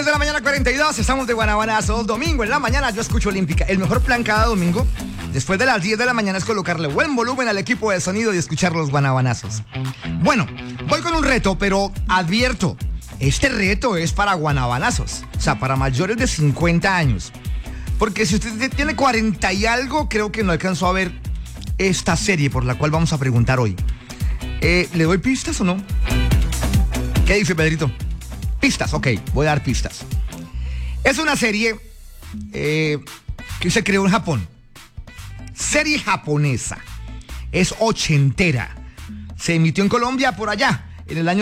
de la mañana, 42, estamos de guanabanazo. Domingo en la mañana yo escucho Olímpica. El mejor plan cada domingo, después de las 10 de la mañana, es colocarle buen volumen al equipo de sonido y escuchar los guanabanazos. Bueno, voy con un reto, pero advierto, este reto es para guanabanazos, o sea, para mayores de 50 años. Porque si usted tiene 40 y algo, creo que no alcanzó a ver esta serie por la cual vamos a preguntar hoy. ¿Le doy pistas o no? ¿Qué dice Pedrito? Pistas, ok, voy a dar pistas. Es una serie que se creó en Japón. Serie japonesa. Es ochentera. Se emitió en Colombia por allá, en el año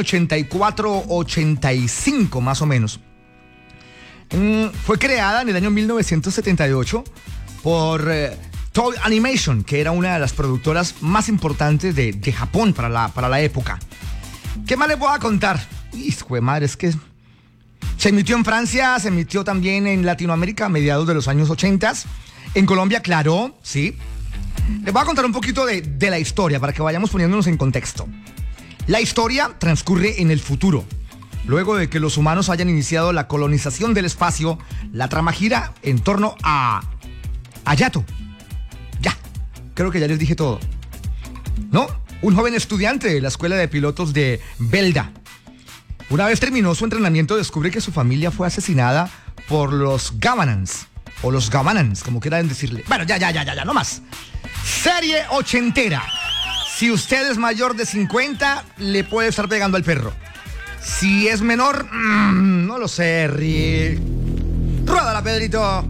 84-85 más o menos. Fue creada en el año 1978 por Toei Animation, que era una de las productoras más importantes de Japón para la época. ¿Qué más les voy a contar? Hijo de madre, es que se emitió en Francia, se emitió también en Latinoamérica a mediados de los años 80. En Colombia, claro, sí. Les voy a contar un poquito de la historia para que vayamos poniéndonos en contexto. La historia transcurre en el futuro. Luego de que los humanos hayan iniciado la colonización del espacio, la trama gira en torno a Hayato. Ya, creo que ya les dije todo. ¿No? Un joven estudiante de la escuela de pilotos de Belda. Una vez terminó su entrenamiento, descubre que su familia fue asesinada por los Gavanans. O los Gavanans, como quieran decirle. Bueno, ya, no más. Serie ochentera. Si usted es mayor de 50, le puede estar pegando al perro. Si es menor, no lo sé, Ruédala, Pedrito.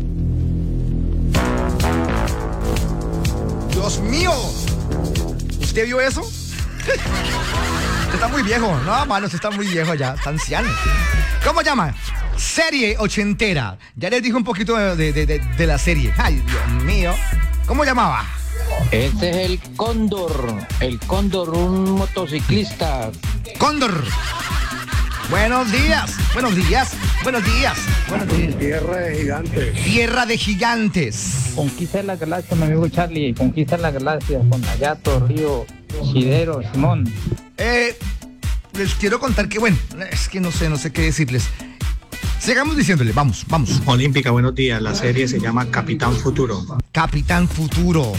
Dios mío. ¿Usted vio eso? Usted está muy viejo. No, mano, usted está muy viejo ya. Está anciano. ¿Cómo llama? Serie ochentera. Ya les dije un poquito de la serie. Ay, Dios mío. ¿Cómo llamaba? Este es el Cóndor. El Cóndor, un motociclista. Cóndor. Buenos días. Buenos días. Buenos días. Buenos días. Tierra de gigantes. Tierra de gigantes. Conquista la galaxia, mi amigo Charlie. Conquista la galaxia con Hayato, Río, Shidero, Simón. Les quiero contar que, bueno, es que no sé qué decirles. Sigamos diciéndole, vamos. Olímpica, buenos días. La serie se llama Capitán Futuro. Capitán Futuro.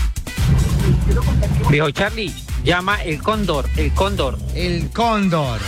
Viejo Charlie, llama el Cóndor, el Cóndor. El Cóndor.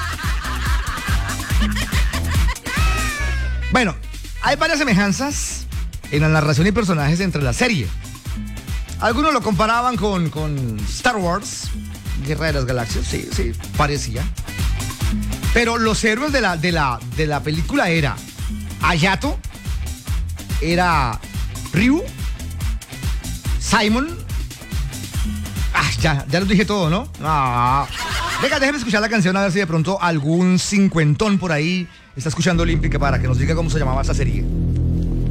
Bueno, hay varias semejanzas en la narración y personajes entre la serie. Algunos lo comparaban con Star Wars, Guerra de las Galaxias, sí, parecía. Pero los héroes de la película era Hayato, era Ryu, Simon. Ya los dije todo, ¿no? Venga, déjeme escuchar la canción a ver si de pronto algún cincuentón por ahí está escuchando Olímpica para que nos diga cómo se llamaba esa serie.